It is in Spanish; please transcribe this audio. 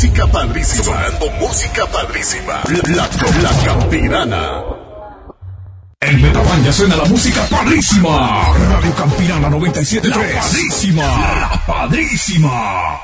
música padrísima. Sonando música padrísima. La Campirana. En Metapán ya suena la música padrísima. Radio Campirana 97.3. La padrísima. La padrísima.